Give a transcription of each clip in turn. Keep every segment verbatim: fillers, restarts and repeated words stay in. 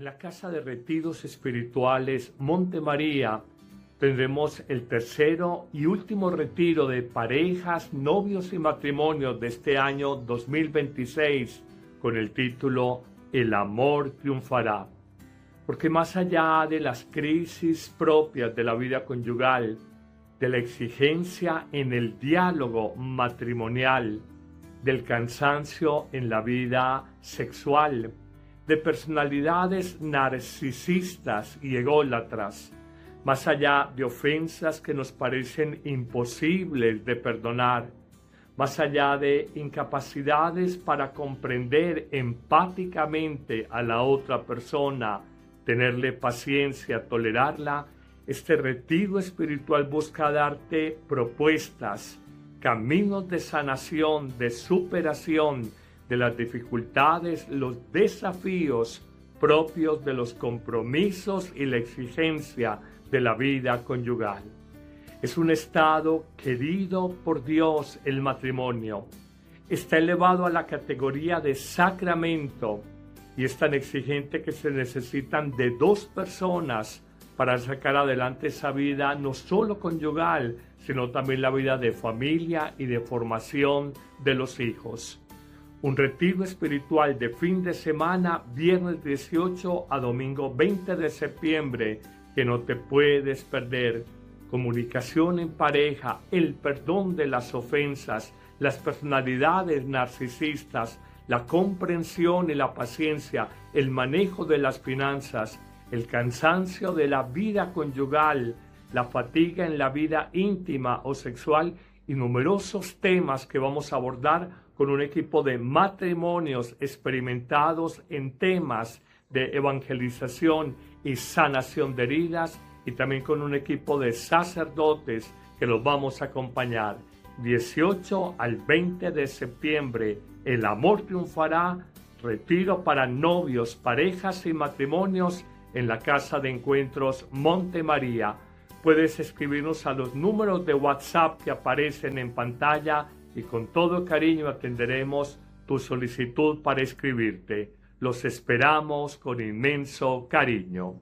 En la Casa de Retiros Espirituales Monte María tendremos el tercero y último retiro de parejas, novios y matrimonios de este año dos mil veintiséis con el título El amor triunfará. Porque más allá de las crisis propias de la vida conyugal, de la exigencia en el diálogo matrimonial, del cansancio en la vida sexual, de personalidades narcisistas y ególatras, más allá de ofensas que nos parecen imposibles de perdonar, más allá de incapacidades para comprender empáticamente a la otra persona, tenerle paciencia, tolerarla, este retiro espiritual busca darte propuestas, caminos de sanación, de superación de las dificultades, los desafíos propios de los compromisos y la exigencia de la vida conyugal. Es un estado querido por Dios el matrimonio. Está elevado a la categoría de sacramento y es tan exigente que se necesitan de dos personas para sacar adelante esa vida no solo conyugal, sino también la vida de familia y de formación de los hijos. Un retiro espiritual de fin de semana, viernes dieciocho a domingo veinte de septiembre, que no te puedes perder. Comunicación en pareja, el perdón de las ofensas, las personalidades narcisistas, la comprensión y la paciencia, el manejo de las finanzas, el cansancio de la vida conyugal, la fatiga en la vida íntima o sexual y numerosos temas que vamos a abordar con un equipo de matrimonios experimentados en temas de evangelización y sanación de heridas, y también con un equipo de sacerdotes que los vamos a acompañar. dieciocho al veinte de septiembre, El amor triunfará, retiro para novios, parejas y matrimonios en la Casa de Encuentros Monte María. Puedes escribirnos a los números de WhatsApp que aparecen en pantalla y con todo cariño atenderemos tu solicitud para inscribirte. Los esperamos con inmenso cariño.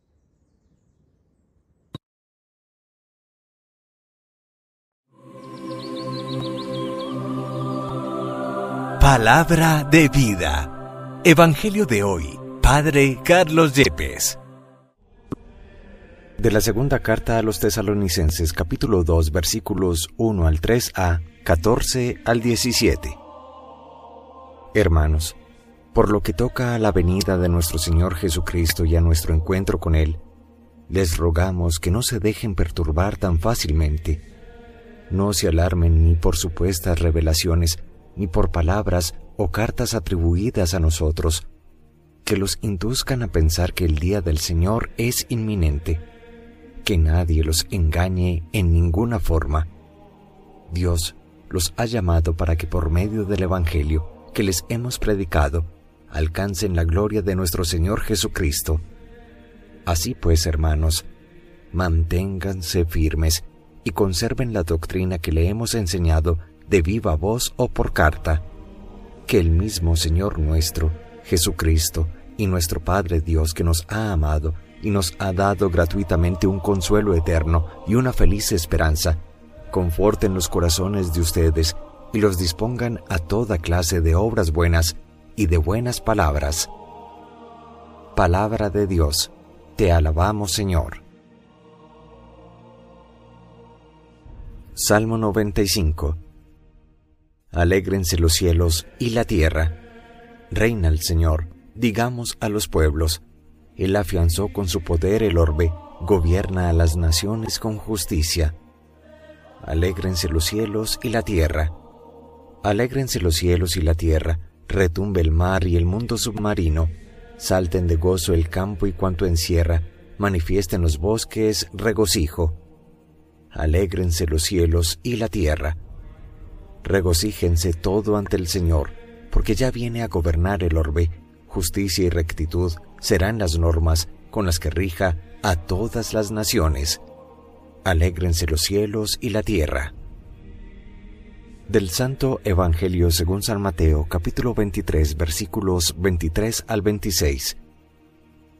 Palabra de vida. Evangelio de hoy. Padre Carlos Yepes. De la segunda carta a los Tesalonicenses, capítulo dos, versículos uno al tres a, catorce al diecisiete. Hermanos, por lo que toca a la venida de nuestro Señor Jesucristo y a nuestro encuentro con Él, les rogamos que no se dejen perturbar tan fácilmente. No se alarmen ni por supuestas revelaciones, ni por palabras o cartas atribuidas a nosotros, que los induzcan a pensar que el día del Señor es inminente. Que nadie los engañe en ninguna forma. Dios los ha llamado para que por medio del Evangelio que les hemos predicado, alcancen la gloria de nuestro Señor Jesucristo. Así pues, hermanos, manténganse firmes y conserven la doctrina que le hemos enseñado de viva voz o por carta. Que el mismo Señor nuestro, Jesucristo, y nuestro Padre Dios, que nos ha amado y nos ha dado gratuitamente un consuelo eterno y una feliz esperanza, conforten los corazones de ustedes y los dispongan a toda clase de obras buenas y de buenas palabras. Palabra de Dios, te alabamos, Señor. Salmo noventa y cinco. Alégrense los cielos y la tierra. Reina el Señor, digamos a los pueblos. Él afianzó con su poder el orbe, gobierna a las naciones con justicia. Alégrense los cielos y la tierra. Alégrense los cielos y la tierra, retumbe el mar y el mundo submarino. Salten de gozo el campo y cuanto encierra, manifiesten los bosques regocijo. Alégrense los cielos y la tierra. Regocíjense todo ante el Señor, porque ya viene a gobernar el orbe. Justicia y rectitud serán las normas con las que rija a todas las naciones. Alégrense los cielos y la tierra. Del Santo Evangelio según San Mateo, capítulo veintitrés, versículos veintitrés al veintiséis.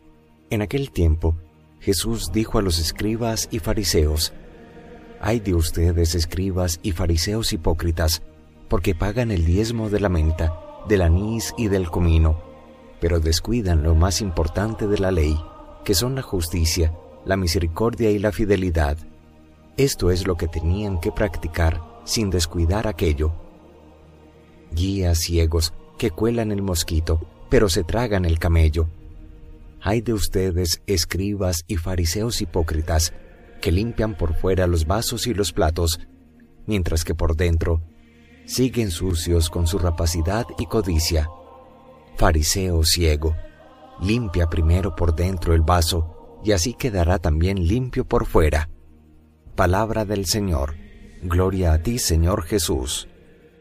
En aquel tiempo, Jesús dijo a los escribas y fariseos: «Ay de ustedes, escribas y fariseos hipócritas, porque pagan el diezmo de la menta, del anís y del comino, pero descuidan lo más importante de la ley, que son la justicia, la misericordia y la fidelidad. Esto es lo que tenían que practicar sin descuidar aquello. Guías ciegos que cuelan el mosquito, pero se tragan el camello. Ay de ustedes, escribas y fariseos hipócritas, que limpian por fuera los vasos y los platos, mientras que por dentro siguen sucios con su rapacidad y codicia. Fariseo ciego, limpia primero por dentro el vaso, y así quedará también limpio por fuera». Palabra del Señor. Gloria a ti, Señor Jesús.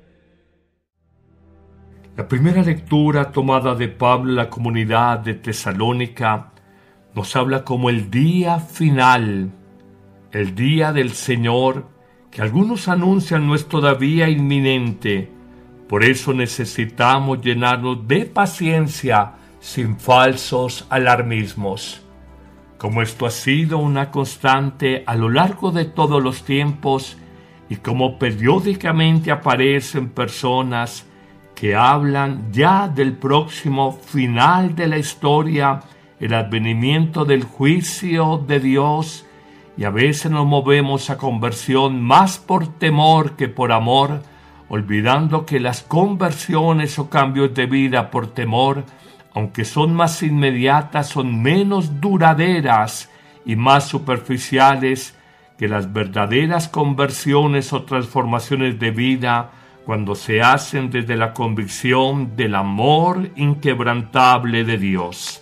La primera lectura tomada de Pablo en la comunidad de Tesalónica nos habla como el día final, el día del Señor, que algunos anuncian no es todavía inminente. Por eso necesitamos llenarnos de paciencia sin falsos alarmismos. Como esto ha sido una constante a lo largo de todos los tiempos y como periódicamente aparecen personas que hablan ya del próximo final de la historia, el advenimiento del juicio de Dios, y a veces nos movemos a conversión más por temor que por amor, olvidando que las conversiones o cambios de vida por temor, aunque son más inmediatas, son menos duraderas y más superficiales que las verdaderas conversiones o transformaciones de vida cuando se hacen desde la convicción del amor inquebrantable de Dios.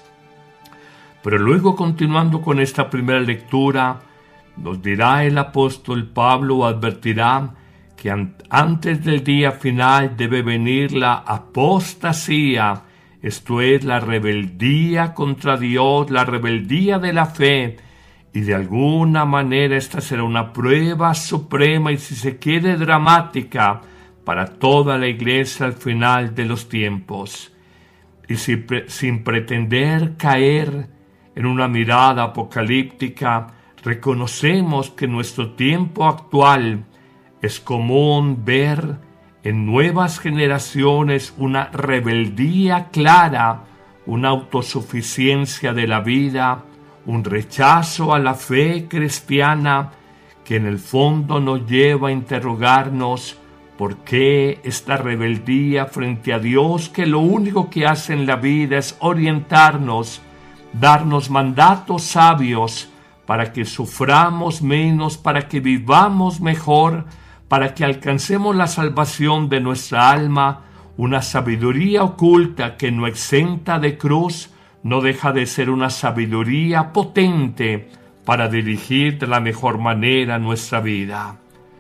Pero luego, continuando con esta primera lectura, nos dirá el apóstol Pablo, advertirá que an- antes del día final debe venir la apostasía, esto es, la rebeldía contra Dios, la rebeldía de la fe, y de alguna manera esta será una prueba suprema y, si se quiere, dramática para toda la iglesia al final de los tiempos. Y si pre- sin pretender caer en una mirada apocalíptica, reconocemos que en nuestro tiempo actual es común ver en nuevas generaciones una rebeldía clara, una autosuficiencia de la vida, un rechazo a la fe cristiana que en el fondo nos lleva a interrogarnos por qué esta rebeldía frente a Dios, que lo único que hace en la vida es orientarnos, darnos mandatos sabios para que suframos menos, para que vivamos mejor, para que alcancemos la salvación de nuestra alma, una sabiduría oculta que no exenta de cruz, no deja de ser una sabiduría potente para dirigir de la mejor manera nuestra vida.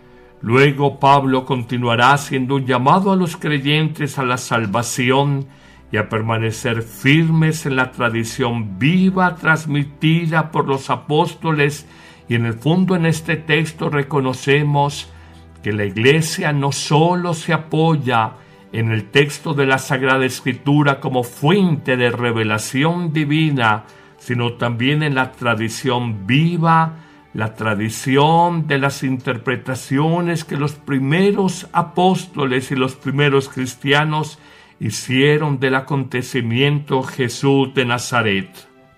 Luego Pablo continuará haciendo un llamado a los creyentes a la salvación y a permanecer firmes en la tradición viva transmitida por los apóstoles, y en el fondo en este texto reconocemos que la Iglesia no solo se apoya en el texto de la Sagrada Escritura como fuente de revelación divina, sino también en la tradición viva, la tradición de las interpretaciones que los primeros apóstoles y los primeros cristianos hicieron del acontecimiento Jesús de Nazaret.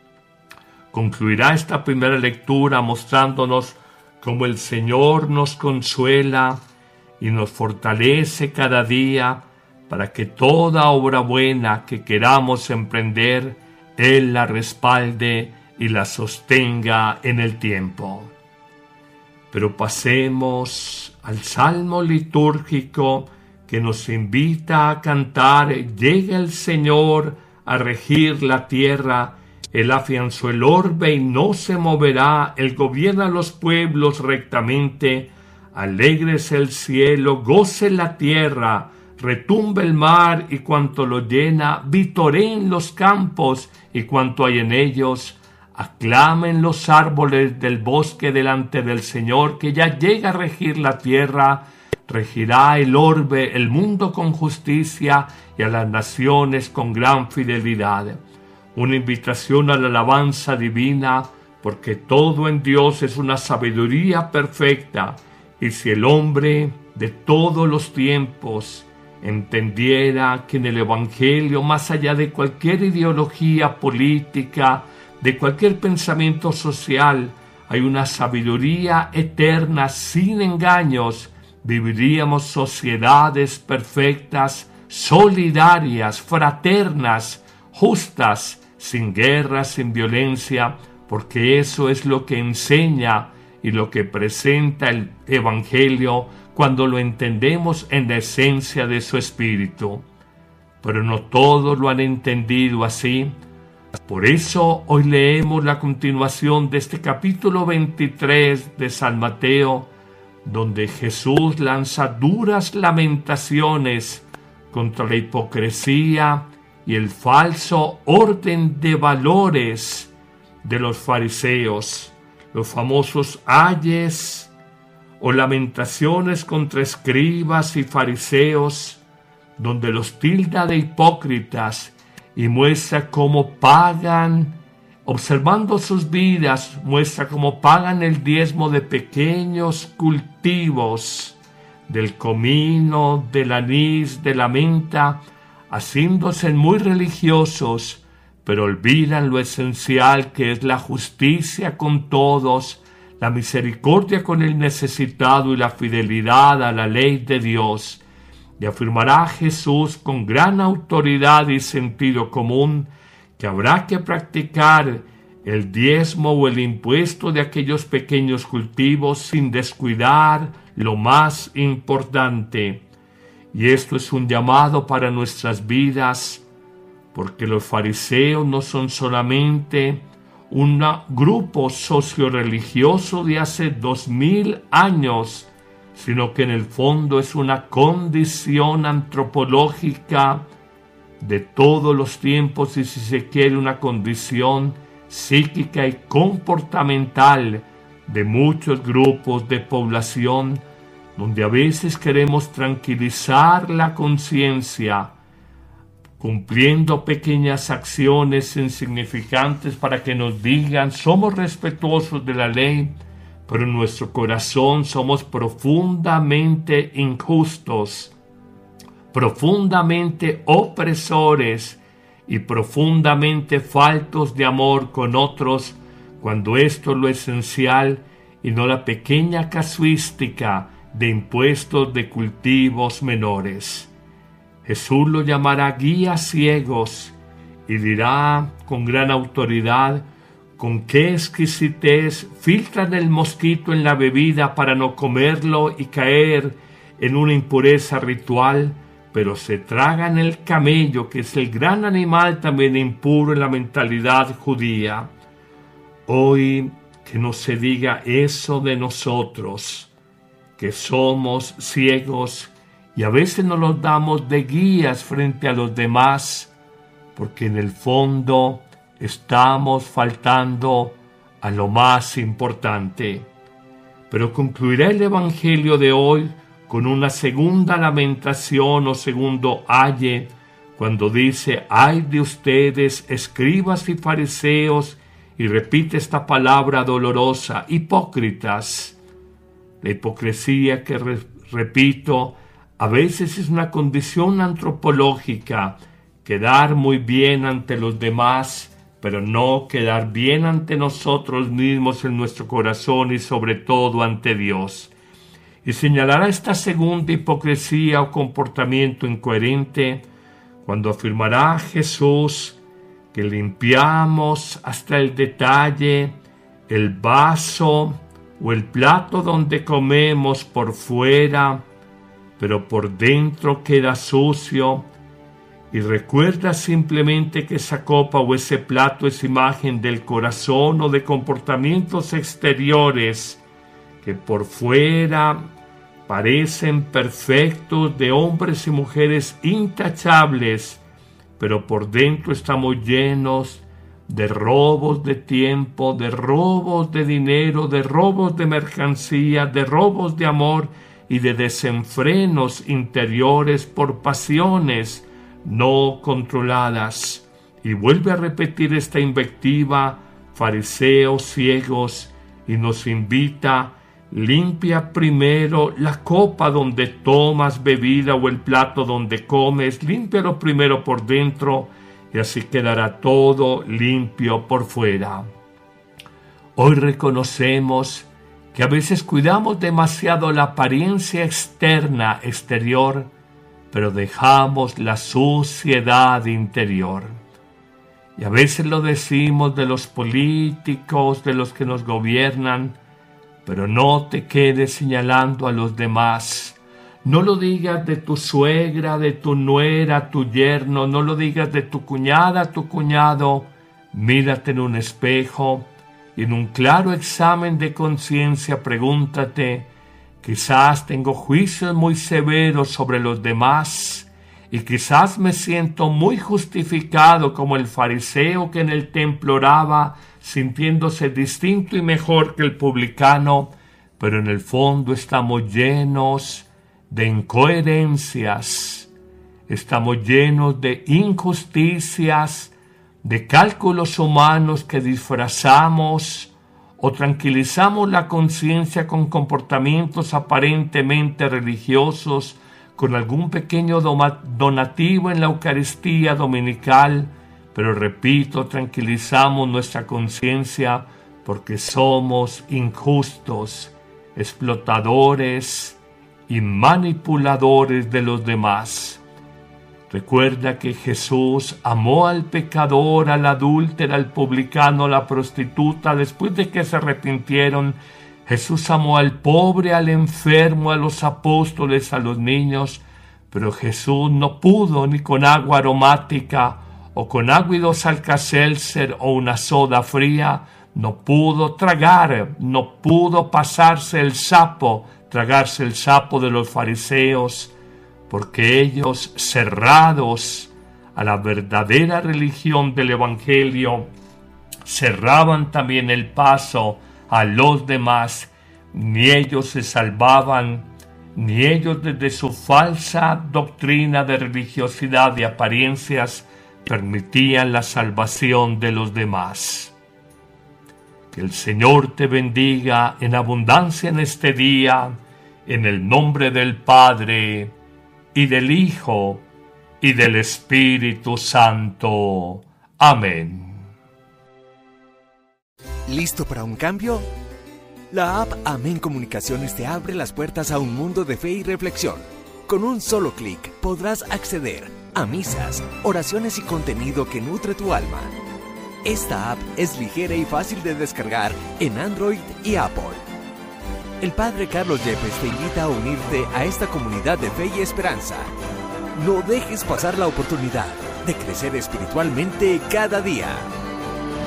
Concluirá esta primera lectura mostrándonos cómo el Señor nos consuela y nos fortalece cada día para que toda obra buena que queramos emprender, Él la respalde y la sostenga en el tiempo. Pero pasemos al salmo litúrgico que nos invita a cantar: llega el Señor a regir la tierra, Él afianzó el orbe y no se moverá, Él gobierna a los pueblos rectamente, alégrese el cielo, goce la tierra, retumbe el mar y cuanto lo llena, vitoreen los campos y cuanto hay en ellos, aclamen los árboles del bosque delante del Señor, que ya llega a regir la tierra, regirá el orbe, el mundo con justicia y a las naciones con gran fidelidad. una invitación a la alabanza divina, porque todo en Dios es una sabiduría perfecta, y si el hombre de todos los tiempos entendiera que en el Evangelio, más allá de cualquier ideología política, de cualquier pensamiento social, hay una sabiduría eterna sin engaños, viviríamos sociedades perfectas, solidarias, fraternas, justas, sin guerra, sin violencia, porque eso es lo que enseña y lo que presenta el Evangelio cuando lo entendemos en la esencia de su espíritu. Pero no todos lo han entendido así. Por eso hoy leemos la continuación de este capítulo veintitrés de San Mateo, donde Jesús lanza duras lamentaciones contra la hipocresía y el falso orden de valores de los fariseos, los famosos ayes o lamentaciones contra escribas y fariseos, donde los tilda de hipócritas y muestra cómo pagan, observando sus vidas, muestra cómo pagan el diezmo de pequeños cultivos, del comino, del anís, de la menta, haciéndose muy religiosos, pero olvidan lo esencial que es la justicia con todos, la misericordia con el necesitado y la fidelidad a la ley de Dios. Y afirmará Jesús con gran autoridad y sentido común que habrá que practicar el diezmo o el impuesto de aquellos pequeños cultivos sin descuidar lo más importante. Y esto es un llamado para nuestras vidas, porque los fariseos no son solamente un grupo socio-religioso de hace dos mil años, sino que en el fondo es una condición antropológica de todos los tiempos y, si se quiere, una condición psíquica y comportamental de muchos grupos de población, donde a veces queremos tranquilizar la conciencia cumpliendo pequeñas acciones insignificantes para que nos digan somos respetuosos de la ley, pero en nuestro corazón somos profundamente injustos, profundamente opresores y profundamente faltos de amor con otros, cuando esto es lo esencial y no la pequeña casuística de impuestos de cultivos menores. Jesús lo llamará guías ciegos y dirá con gran autoridad con qué exquisitez filtran el mosquito en la bebida para no comerlo y caer en una impureza ritual, pero se tragan el camello, que es el gran animal también impuro en la mentalidad judía. Hoy que no se diga eso de nosotros, que somos ciegos y a veces nos los damos de guías frente a los demás, porque en el fondo estamos faltando a lo más importante. Pero concluirá el Evangelio de hoy con una segunda lamentación o segundo aye, cuando dice: ay de ustedes, escribas y fariseos, y repite esta palabra dolorosa, hipócritas. La hipocresía que re- repito, a veces es una condición antropológica, quedar muy bien ante los demás, pero no quedar bien ante nosotros mismos en nuestro corazón y sobre todo ante Dios. Y señalará esta segunda hipocresía o comportamiento incoherente cuando afirmará Jesús que limpiamos hasta el detalle el vaso o el plato donde comemos por fuera, pero por dentro queda sucio, y recuerda simplemente que esa copa o ese plato es imagen del corazón o de comportamientos exteriores que por fuera parecen perfectos, de hombres y mujeres intachables, pero por dentro estamos llenos de robos de tiempo, de robos de dinero, de robos de mercancía, de robos de amor y de desenfrenos interiores por pasiones no controladas. y vuelve a repetir esta invectiva, fariseos ciegos, y nos invita: limpia primero la copa donde tomas bebida o el plato donde comes, límpialo primero por dentro, y así quedará todo limpio por fuera. Hoy reconocemos que a veces cuidamos demasiado la apariencia externa, exterior, pero dejamos la suciedad interior. Y a veces lo decimos de los políticos, de los que nos gobiernan, pero no te quedes señalando a los demás. No lo digas de tu suegra, de tu nuera, tu yerno, no lo digas de tu cuñada, tu cuñado. Mírate en un espejo y en un claro examen de conciencia pregúntate: quizás tengo juicios muy severos sobre los demás, y quizás me siento muy justificado como el fariseo que en el templo oraba, sintiéndose distinto y mejor que el publicano, pero en el fondo estamos llenos de incoherencias, estamos llenos de injusticias, de cálculos humanos que disfrazamos o tranquilizamos la conciencia con comportamientos aparentemente religiosos, con algún pequeño donativo en la Eucaristía dominical, pero repito, tranquilizamos nuestra conciencia porque somos injustos, explotadores y manipuladores de los demás. Recuerda que Jesús amó al pecador, al adúltero, al publicano, a la prostituta. Después de que se arrepintieron, Jesús amó al pobre, al enfermo, a los apóstoles, a los niños. Pero Jesús no pudo ni con agua aromática o con agua y dos Alka-Seltzer o una soda fría. No pudo tragar, no pudo pasarse el sapo, tragarse el sapo de los fariseos, porque ellos, cerrados a la verdadera religión del Evangelio, cerraban también el paso a los demás. Ni ellos se salvaban, ni ellos desde su falsa doctrina de religiosidad y apariencias permitían la salvación de los demás. Que el Señor te bendiga en abundancia en este día, en el nombre del Padre, y del Hijo, y del Espíritu Santo. Amén. ¿Listo para un cambio? La app Amén Comunicaciones te abre las puertas a un mundo de fe y reflexión. Con un solo clic podrás acceder a misas, oraciones y contenido que nutre tu alma. Esta app es ligera y fácil de descargar en Android y Apple. El Padre Carlos Yepes te invita a unirte a esta comunidad de fe y esperanza. No dejes pasar la oportunidad de crecer espiritualmente cada día.